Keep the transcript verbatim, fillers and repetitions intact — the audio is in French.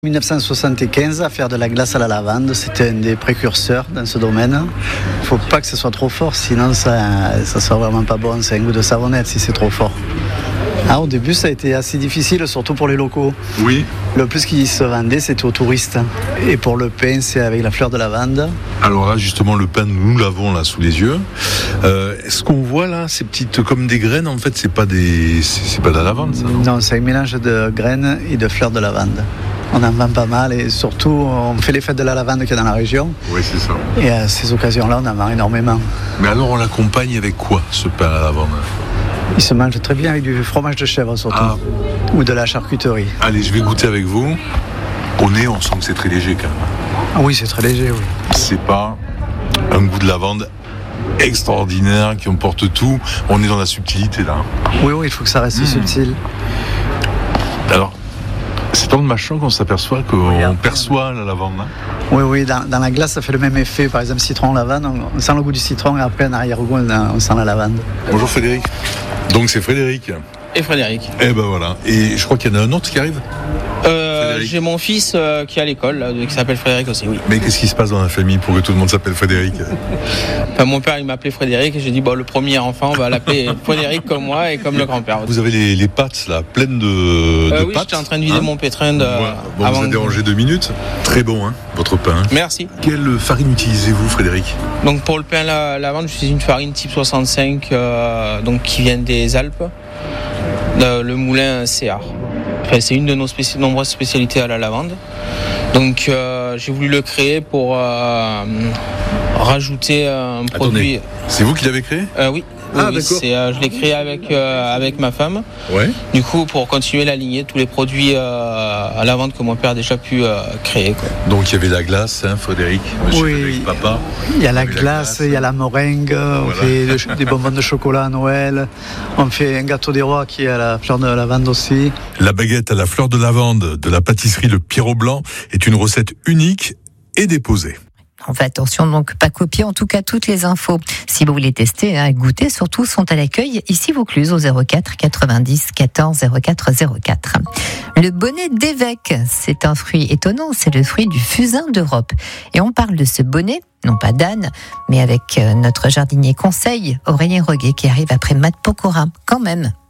dix-neuf cent soixante-quinze, à faire de la glace à la lavande, c'était un des précurseurs dans ce domaine. Il ne faut pas que ce soit trop fort, sinon ça ne sera vraiment pas bon, c'est un goût de savonnette si c'est trop fort. Ah, au début, ça a été assez difficile, surtout pour les locaux. Oui. Le plus qui se vendait, c'était aux touristes. Et pour le pain, c'est avec la fleur de lavande. Alors là, justement, le pain, nous l'avons là sous les yeux. Euh, ce qu'on voit là, ces petites comme des graines, en fait, c'est pas des, c'est, c'est pas de la lavande, ça, non ? Non, c'est un mélange de graines et de fleurs de lavande. On en vend pas mal et surtout, on fait les fêtes de la lavande qu'il y a dans la région. Oui, c'est ça. Et à ces occasions-là, on en vend énormément. Mais alors, on l'accompagne avec quoi, ce pain à la lavande ? Il se mange très bien avec du fromage de chèvre surtout, ah. Ou de la charcuterie. Allez, je vais goûter avec vous. Au nez, on sent que c'est très léger quand même. Ah oui, c'est très léger, oui. C'est pas un goût de lavande extraordinaire qui emporte tout. On est dans la subtilité là. Oui, oui, il faut que ça reste mmh. subtil. Alors, c'est en le mâchant qu'on s'aperçoit qu'on Regarde. perçoit la lavande. Hein. Oui, oui, dans, dans la glace, ça fait le même effet. Par exemple, citron, lavande, on, on sent le goût du citron et après, en arrière-goût, on, on sent la lavande. Bonjour Frédéric. Donc c'est Frédéric. Et Frédéric. Et ben voilà. Et je crois qu'il y en a un autre qui arrive. Euh, j'ai mon fils euh, qui est à l'école, là, qui s'appelle Frédéric aussi, oui. Mais qu'est-ce qui se passe dans la famille pour que tout le monde s'appelle Frédéric ? Enfin, mon père, il m'appelait Frédéric et j'ai dit, bon, le premier enfant, on va l'appeler Frédéric comme moi et comme le grand-père. Vous avez les, les pâtes là, pleines de, euh, de oui, pâtes. J'étais en train de vider hein mon pétrin de. Ouais. Bon, avant vous avez dérangé de... deux minutes. Très bon, hein, votre pain. Merci. Quelle farine utilisez-vous, Frédéric ? Donc pour le pain à la lavande, j'utilise une farine type soixante-cinq, euh, donc qui vient des Alpes. Le, le moulin C A. Enfin, c'est une de nos spéci- nombreuses spécialités à la lavande. Donc euh, j'ai voulu le créer pour euh, rajouter un produit. Attendez, c'est vous qui l'avez créé ? euh, Oui. Ah, oui, d'accord. C'est, euh, je l'ai créé avec, euh, avec ma femme. Ouais. Du coup, pour continuer la lignée, tous les produits euh, à la vente que mon père a déjà pu euh, créer. Quoi. Donc il y avait la glace, hein, Frédéric, monsieur oui, Frédéric Papa. Il y a la glace, la glace, il y a la meringue, voilà. On fait des, des bonbons de chocolat à Noël, on fait un gâteau des rois qui est à la fleur de lavande aussi. La baguette à la fleur de lavande de la pâtisserie Le Pierrot Blanc est une recette unique et déposée. On fait attention donc pas copier en tout cas toutes les infos. Si vous voulez tester, hein, goûter surtout sont à l'accueil ici Vaucluse au zéro quatre quatre-vingt-dix quatorze zéro quatre zéro quatre. Le bonnet d'évêque, c'est un fruit étonnant, c'est le fruit du fusain d'Europe. Et on parle de ce bonnet, non pas d'âne, mais avec notre jardinier conseil Aurélien Roguet qui arrive après Matt Pokora quand même.